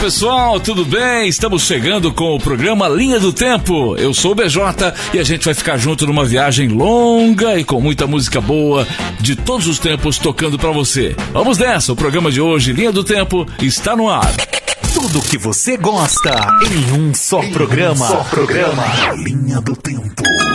pessoal, tudo bem? Estamos chegando com o programa Linha do Tempo. Eu sou o BJ e a gente vai ficar junto numa viagem longa e com muita música boa de todos os tempos tocando pra você. Vamos nessa, o programa de hoje, Linha do Tempo, está no ar. Tudo que você gosta em um só programa. Linha do Tempo.